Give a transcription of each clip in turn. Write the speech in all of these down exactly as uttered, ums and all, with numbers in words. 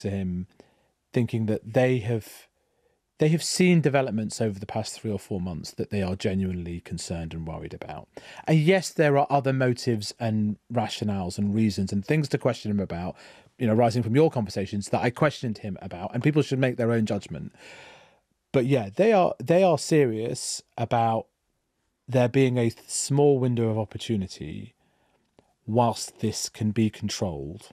to him, thinking that they have they have seen developments over the past three or four months that they are genuinely concerned and worried about. And yes, there are other motives and rationales and reasons and things to question him about, you know, rising from your conversations that I questioned him about, and people should make their own judgment. But yeah, they are they are serious about there being a small window of opportunity whilst this can be controlled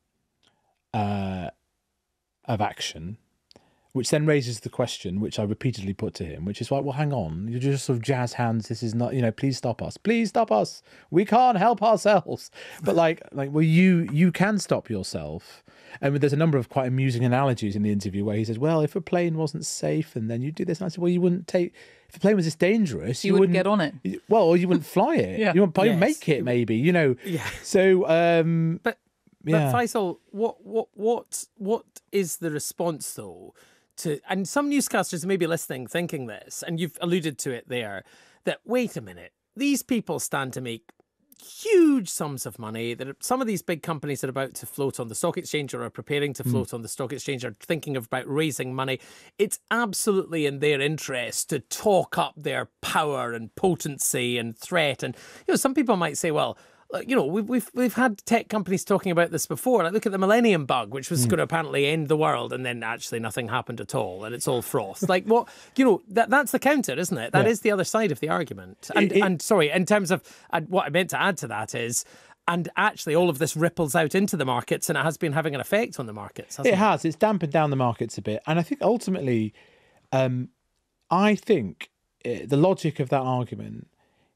uh, of action, which then raises the question, which I repeatedly put to him, which is like, well, hang on, you just sort of jazz hands. This is not, you know, please stop us. Please stop us. We can't help ourselves. But like, like, well, you you can stop yourself. And there's a number of quite amusing analogies in the interview where he says, well, if a plane wasn't safe and then you do this. And I said, well, you wouldn't take, if the plane was this dangerous, you, you wouldn't, wouldn't get on it. Well, or you wouldn't fly it. Yeah. You wouldn't probably Yes. make it, maybe, you know. Yeah. So, um, But, yeah. but Faisal, what, what, what, what is the response, though, to, and some newscasters may be listening thinking this, and you've alluded to it there, that, wait a minute, these people stand to make huge sums of money. That some of these big companies that are about to float on the stock exchange or are preparing to float mm. on the stock exchange are thinking about raising money. It's absolutely in their interest to talk up their power and potency and threat. And, you know, some people might say, well, you know, we've, we've, we've had tech companies talking about this before. Like, look at the Millennium Bug, which was mm. going to apparently end the world, and then actually nothing happened at all, and it's all froth. Like, what, you know, that that's the counter, isn't it? That yeah. is the other side of the argument. And, it, it, and sorry, in terms of, and what I meant to add to that is, and actually all of this ripples out into the markets, and it has been having an effect on the markets, hasn't it? It has. It's dampened down the markets a bit. And I think ultimately, um, I think it, the logic of that argument,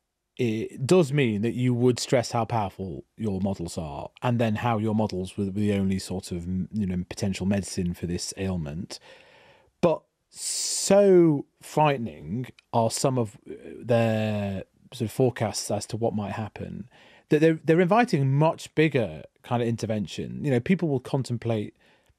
it does mean that you would stress how powerful your models are, and then how your models were the only sort of, you know, potential medicine for this ailment. But so frightening are some of their sort of forecasts as to what might happen that they're they're inviting much bigger kind of intervention. You know, people will contemplate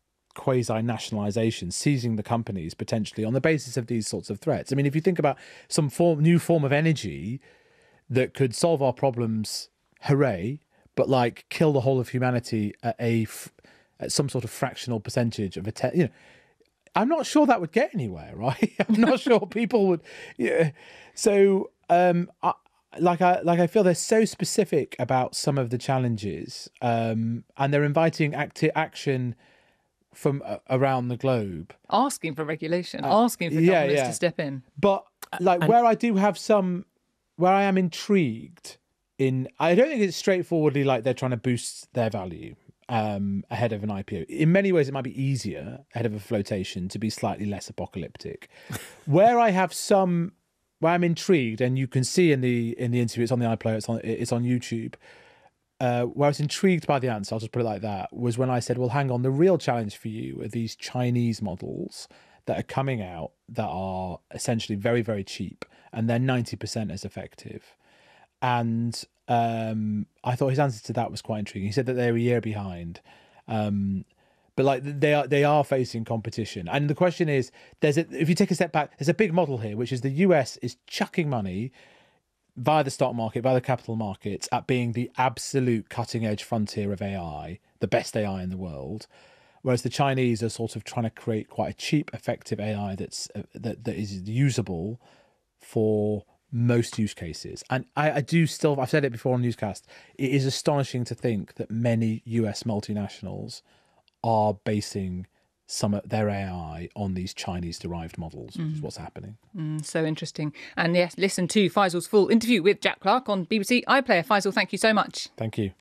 quasi-nationalisation, seizing the companies potentially on the basis of these sorts of threats. I mean, if you think about some form, new form of energy that could solve our problems, hooray, but like kill the whole of humanity at a at some sort of fractional percentage of a te- you know, I'm not sure that would get anywhere, right? I'm not sure people would. Yeah. So, um, I, like I like I feel they're so specific about some of the challenges, um, and they're inviting acti- action from uh, around the globe, asking for regulation, uh, asking for yeah, governments yeah. to step in. But like and- where I do have some. Where I am intrigued in, I don't think it's straightforwardly like they're trying to boost their value um, ahead of an I P O. In many ways, it might be easier ahead of a flotation to be slightly less apocalyptic. Where I have some, where I'm intrigued, and you can see in the in the interview, it's on the iPlayer, it's on it's on YouTube. Uh, where I was intrigued by the answer, I'll just put it like that, was when I said, well, hang on, the real challenge for you are these Chinese models that are coming out that are essentially very, very cheap, and they're ninety percent as effective. And um, I thought his answer to that was quite intriguing. He said that they're a year behind. Um, but like they are they are facing competition. And the question is, there's a, if you take a step back, there's a big model here, which is the U S is chucking money via the stock market, via the capital markets, at being the absolute cutting edge frontier of A I, the best A I in the world. Whereas the Chinese are sort of trying to create quite a cheap, effective A I that's uh, that that is usable for most use cases. And I, I do still, I've said it before on Newscast, it is astonishing to think that many U S multinationals are basing some of their A I on these Chinese-derived models, which mm. is what's happening. Mm, so interesting. And yes, listen to Faisal's full interview with Jack Clark on B B C iPlayer. Faisal, thank you so much. Thank you.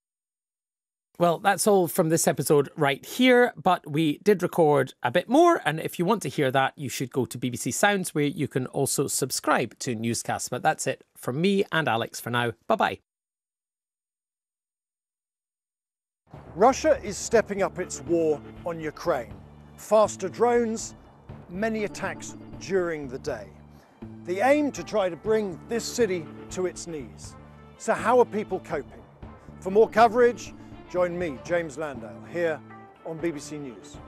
Well, that's all from this episode right here, but we did record a bit more, and if you want to hear that, you should go to B B C Sounds, where you can also subscribe to Newscasts. But that's it from me and Alex for now. Bye-bye. Russia is stepping up its war on Ukraine. Faster drones, many attacks during the day. The aim to try to bring this city to its knees. So how are people coping? For more coverage, join me, James Landale, here on B B C News.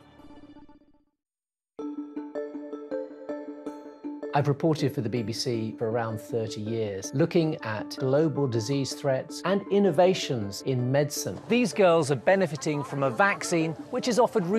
I've reported for the B B C for around thirty years, looking at global disease threats and innovations in medicine. These girls are benefiting from a vaccine which is offered